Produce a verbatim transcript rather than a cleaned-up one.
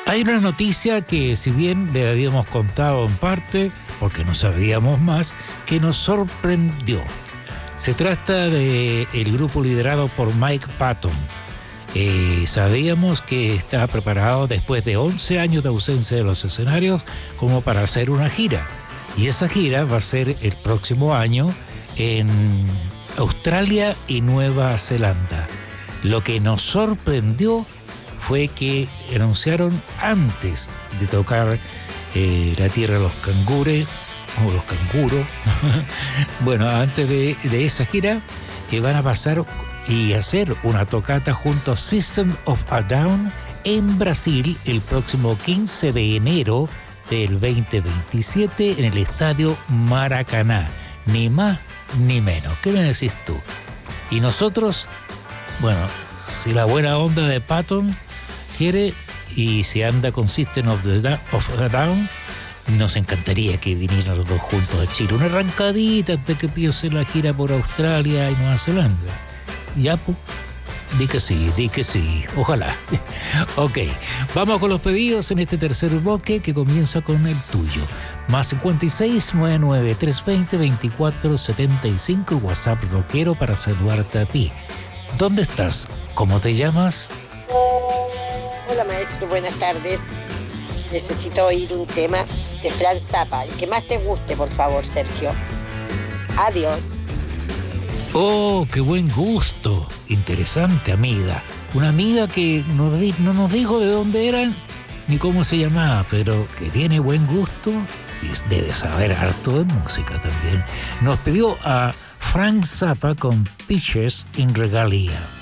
Hay una noticia que, si bien le habíamos contado en parte, porque no sabíamos más, que nos sorprendió. Se trata del grupo liderado por Mike Patton. Eh, sabíamos que estaba preparado después de once años de ausencia de los escenarios como para hacer una gira. Y esa gira va a ser el próximo año en Australia y Nueva Zelanda. Lo que nos sorprendió fue que anunciaron antes de tocar eh, la tierra de los cangures, o los canguros, bueno, antes de, de esa gira, que van a pasar y hacer una tocata junto a System of a Down en Brasil el próximo quince de enero del veinte veintisiete en el estadio Maracaná. Ni más ni menos. ¿Qué me decís tú? Y nosotros, bueno, si la buena onda de Patton quiere y si anda con System of, the da- of a Down, nos encantaría que vinieran los dos juntos a Chile. Una arrancadita antes que empiece la gira por Australia y Nueva Zelanda. Ya, pues, di que sí, di que sí. Ojalá. Ok, vamos con los pedidos en este tercer bloque que comienza con el tuyo. Más cincuenta y seis, noventa y nueve, trescientos veinte, veinticuatro setenta y cinco, WhatsApp rockero para saludarte a ti. ¿Dónde estás? ¿Cómo te llamas? Hola maestro, buenas tardes. Necesito oír un tema de Frank Zappa, el que más te guste, por favor, Sergio. Adiós. Oh, qué buen gusto. Interesante, amiga. Una amiga que no, no nos dijo de dónde eran ni cómo se llamaba, pero que tiene buen gusto y debe saber harto de música también. Nos pidió a Frank Zappa con Peaches in Regalia.